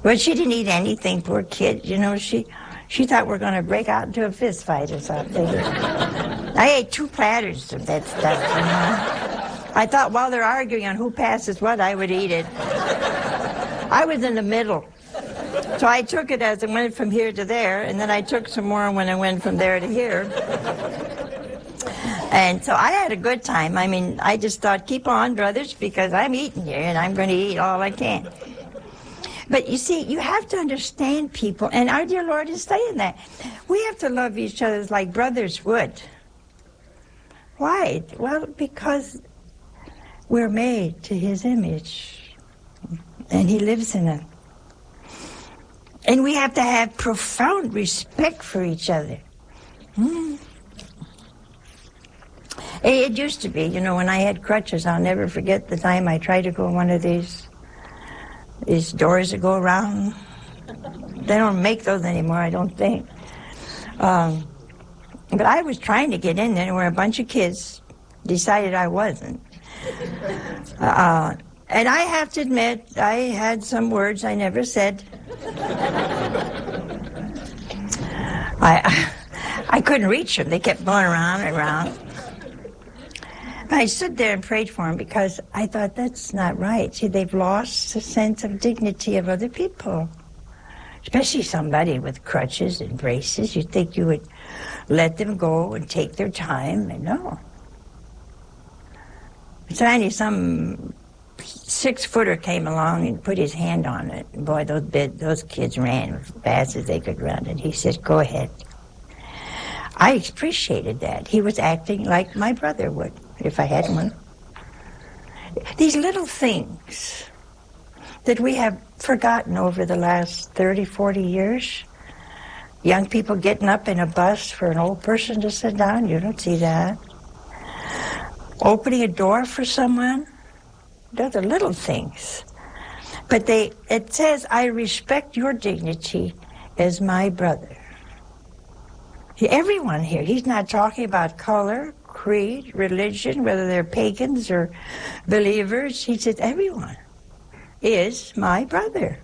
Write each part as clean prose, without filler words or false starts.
But she didn't eat anything, poor kid. You know, she thought we're going to break out into a fist fight or something. I ate 2 platters of that stuff, you know. I thought while they're arguing on who passes what, I would eat it. I was in the middle. So I took it as it went from here to there, and then I took some more when I went from there to here. And so I had a good time. I mean, I just thought, keep on, brothers, because I'm eating here, and I'm going to eat all I can. But you see, you have to understand people, and our dear Lord is saying that. We have to love each other like brothers would. Why? Well, because we're made to His image, and He lives in us. And we have to have profound respect for each other. It used to be, you know, when I had crutches, I'll never forget the time I tried to go in one of these doors that go around. They don't make those anymore, I don't think. But I was trying to get in there where a bunch of kids decided I wasn't. And I have to admit, I had some words I never said. I couldn't reach them. They kept going around and around. I stood there and prayed for them because I thought that's not right. See, they've lost the sense of dignity of other people, especially somebody with crutches and braces. You'd think you would let them go and take their time, and no. Finally, some 6-footer came along and put his hand on it. And boy, those kids ran as fast as they could run, and he said, "Go ahead." I appreciated that. He was acting like my brother would, if I had one. These little things that we have forgotten over the last 30, 40 years. Young people getting up in a bus for an old person to sit down, you don't see that. Opening a door for someone, those are little things. But it says, I respect your dignity as my brother. Everyone here, he's not talking about color, creed, religion, whether they're pagans or believers. He says, everyone is my brother.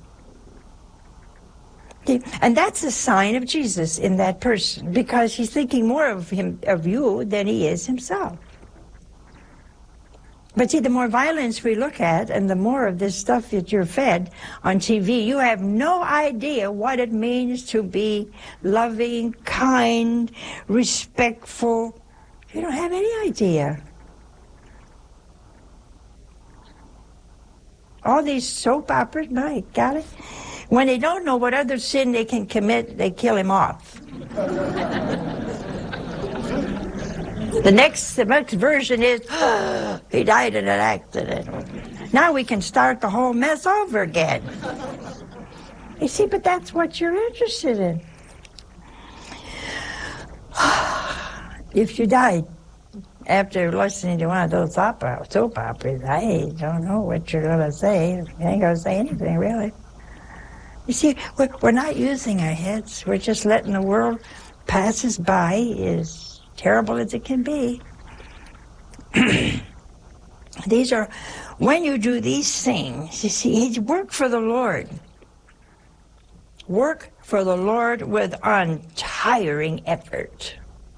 And that's a sign of Jesus in that person, because he's thinking more of you than he is himself. But see, the more violence we look at and the more of this stuff that you're fed on TV, you have no idea what it means to be loving, kind, respectful. You don't have any idea. All these soap operas, my God, when they don't know what other sin they can commit, they kill him off. The next version is, he died in an accident. Now we can start the whole mess over again. You see, but that's what you're interested in. If you died after listening to one of those soap operas, I don't know what you're going to say. You ain't going to say anything, really. You see, we're not using our heads. We're just letting the world pass us by, as terrible as it can be. These are, when you do these things, you see, work for the Lord. Work for the Lord with untiring effort.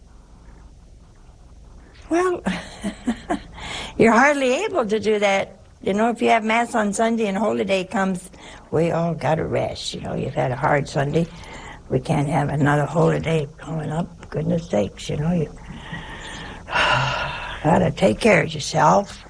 Well, you're hardly able to do that. You know, if you have Mass on Sunday and Holy Day comes, we all got to rest. You know, you've had a hard Sunday. We can't have another Holy Day coming up. Goodness sakes, you know, you got to take care of yourself.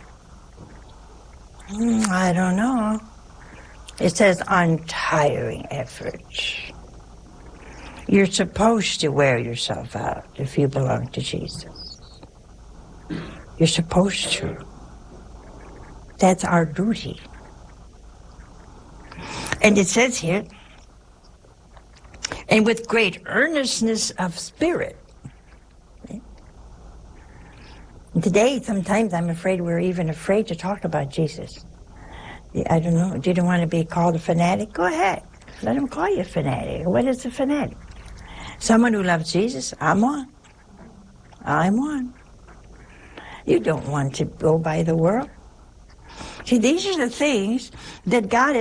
I don't know. It says untiring effort. You're supposed to wear yourself out if you belong to Jesus. You're supposed to. That's our duty. And it says here, and with great earnestness of spirit. And today, sometimes I'm afraid we're even afraid to talk about Jesus. I don't know, do you want to be called a fanatic? Go ahead. Let them call you a fanatic. What is a fanatic? Someone who loves Jesus? I'm one. I'm one. You don't want to go by the world. See, these are the things that God